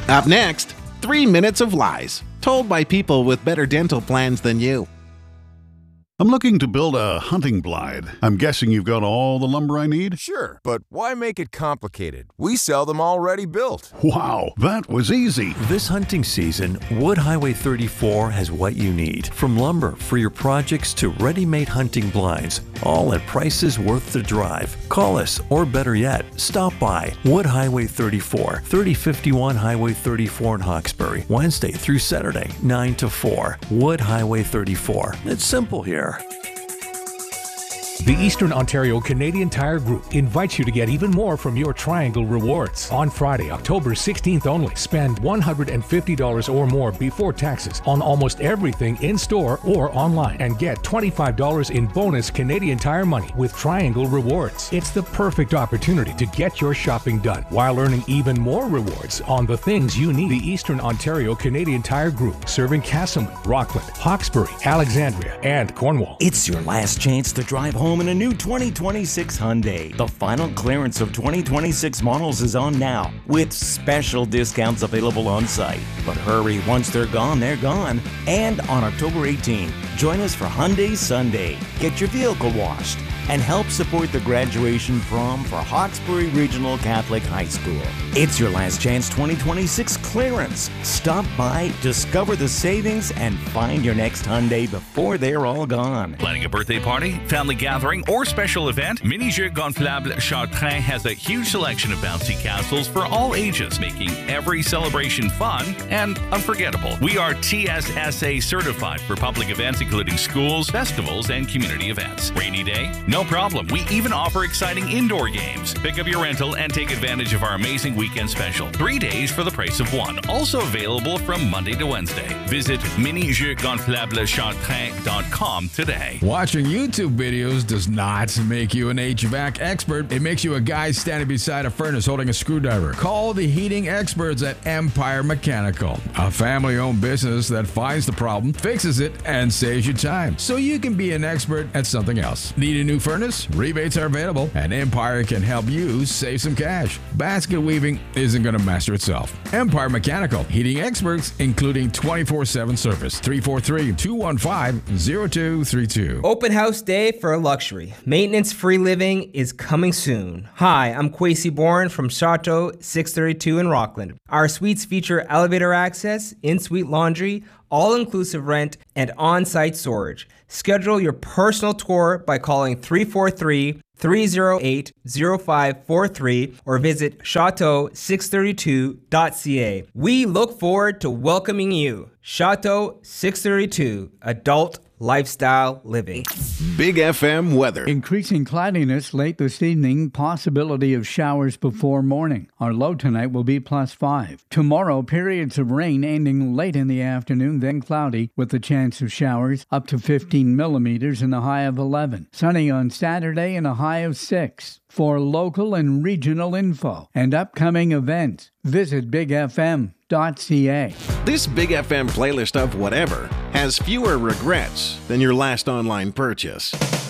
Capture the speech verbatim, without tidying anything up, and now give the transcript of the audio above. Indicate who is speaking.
Speaker 1: Up next, three minutes of lies, told by people with better dental plans than you.
Speaker 2: I'm looking to build a hunting blind. I'm guessing you've got all the lumber I need?
Speaker 3: Sure, but why make it complicated? We sell them already built.
Speaker 2: Wow, that was easy.
Speaker 4: This hunting season, Wood Highway thirty-four has what you need. From lumber for your projects to ready-made hunting blinds, all at prices worth the drive. Call us, or better yet, stop by. Wood Highway thirty-four, thirty fifty-one Highway thirty-four in Hawkesbury, Wednesday through Saturday, nine to four. Wood Highway thirty-four. It's simple here.
Speaker 5: The Eastern Ontario Canadian Tire Group invites you to get even more from your Triangle Rewards. On Friday, October sixteenth only, spend one hundred fifty dollars or more before taxes on almost everything in-store or online and get twenty-five dollars in bonus Canadian Tire money with Triangle Rewards. It's the perfect opportunity to get your shopping done while earning even more rewards on the things you need. The Eastern Ontario Canadian Tire Group, serving Castleman, Rockland, Hawkesbury, Alexandria, and Cornwall.
Speaker 6: It's your last chance to drive home in a new twenty twenty-six Hyundai. The final clearance of twenty twenty-six models is on now, with special discounts available on site. But hurry, once they're gone, they're gone. And on October eighteenth, join us for Hyundai Sunday. Get your vehicle washed and help support the graduation prom for Hawkesbury Regional Catholic High School. It's your last chance twenty twenty-six clearance. Stop by, discover the savings, and find your next Hyundai before they're all gone.
Speaker 7: Planning a birthday party, family gathering, or special event? Mini Jeux Gonflables Chartrain has a huge selection of bouncy castles for all ages, making every celebration fun and unforgettable. We are T S S A certified for public events including schools, festivals, and community events. Rainy day? No problem. We even offer exciting indoor games. Pick up your rental and take advantage of our amazing weekend special. Three days for the price of one. Also available from Monday to Wednesday. Visit mini jeux gonflables chartrain dot com today.
Speaker 8: Watching YouTube videos does not make you an H V A C expert. It makes you a guy standing beside a furnace holding a screwdriver. Call the heating experts at Empire Mechanical, a family-owned business that finds the problem, fixes it, and saves you time, so you can be an expert at something else. Need a new furnace? Rebates are available, and Empire can help you save some cash. Basket weaving isn't going to master itself. Empire Mechanical, heating experts, including twenty-four seven service. three four three, two one five, zero two three two.
Speaker 9: Open house day for luxury. Maintenance-free living is coming soon. Hi, I'm Kwesi Bourne from Chateau six thirty-two in Rockland. Our suites feature elevator access, in-suite laundry, all-inclusive rent, and on-site storage. Schedule your personal tour by calling three four three, three zero eight, zero five four three or visit chateau six thirty-two dot c a. We look forward to welcoming you. Chateau six thirty-two, adult lifestyle living.
Speaker 1: Big F M weather.
Speaker 10: Increasing cloudiness late this evening, possibility of showers before morning. Our low tonight will be plus five. Tomorrow, periods of rain ending late in the afternoon, then cloudy with the chance of showers up to fifteen millimeters and a high of eleven. Sunny on Saturday and a high of six. For local and regional info and upcoming events, visit big f m dot c a.
Speaker 1: This Big F M playlist of whatever has fewer regrets than your last online purchase.